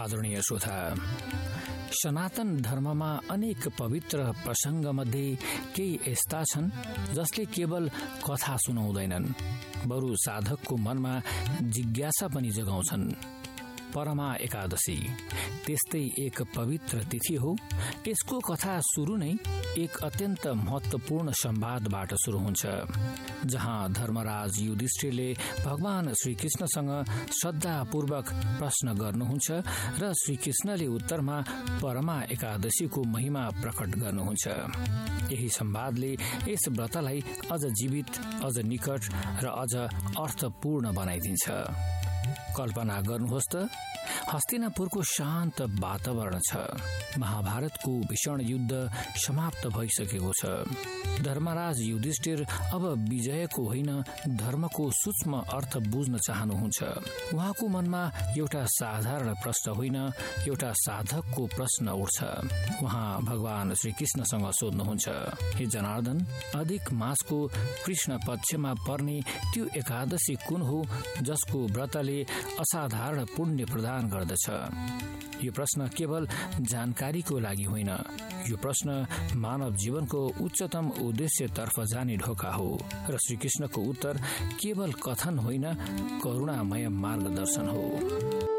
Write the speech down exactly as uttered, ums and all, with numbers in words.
आदरणीय श्रोता, सनातन धर्ममा अनेक पवित्र प्रसंग मध्ये केही यस्ता छन् जसले केवल कथा सुनाउँदैनन्, बरु साधकको मनमा जिज्ञासा पनि जगाउँछन्। परमा एकादशी त्यस्तै एक पवित्र तिथि हो। यसको कथा सुरु नै एक अत्यन्त महत्वपूर्ण संवादबाट सुरु हुन्छ, जहाँ धर्मराज युधिष्ठिरले भगवान श्रीकृष्णसँग श्रद्धापूर्वक प्रश्न गर्नुहुन्छ र श्रीकृष्णले उत्तरमा परमा एकादशीको महिमा प्रकट गर्नुहुन्छ। यही संवादले यस व्रतलाई अझ जीवित, अझ निकट र अझ अर्थपूर्ण बनाइदिन्छ। कल्पना गर्नुहोस् त, हस्तिनापुरको शान्त वातावरण छ। महाभारतको भीषण युद्ध समाप्त भइसकेको छ। धर्मराज युधिष्ठिर अब विजयको होइन, धर्मको सूक्ष्म अर्थ बुझ्न चाहनुहुन्छ। उहाँको मनमा एउटा साधारण प्रश्न होइन, एउटा साधकको प्रश्न उठ्छ। उहाँ भगवान श्रीकृष्णसँग सोध्नुहुन्छ, हे जनार्दन, अधिक मासको कृष्ण पक्षमा पर्ने त्यो एकादशी कुन हो जसको व्रतले असाधारण पुण्य प्रदान गर्दछ? यो प्रश्न केवल जानकारीको लागि होइन, यो प्रश्न मानव जीवनको उच्चतम उद्देश्यतर्फ जाने ढोका हो। र श्रीकृष्णको उत्तर केवल कथन होइन, करुणामय मार्गदर्शन हो।